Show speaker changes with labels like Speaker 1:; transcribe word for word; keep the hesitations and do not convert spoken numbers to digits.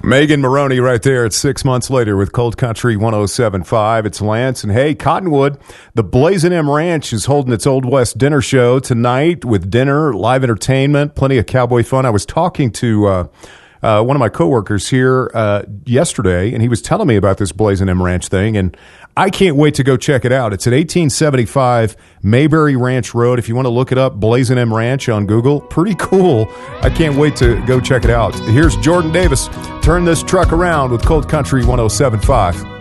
Speaker 1: Megan Maroney right there at six months later with Cold Country one oh seven point five. It's Lance. And hey, Cottonwood, the Blazin' M Ranch is holding its Old West dinner show tonight with dinner, live entertainment, plenty of cowboy fun. I was talking to uh, uh, one of my coworkers here uh, yesterday, and he was telling me about this Blazin' M Ranch thing, and I can't wait to go check it out. It's at eighteen seventy-five Mayberry Ranch Road. If you want to look it up, Blazin' M Ranch on Google. Pretty cool. I can't wait to go check it out. Here's Jordan Davis. Turn this truck around with Cold Country one oh seven point five.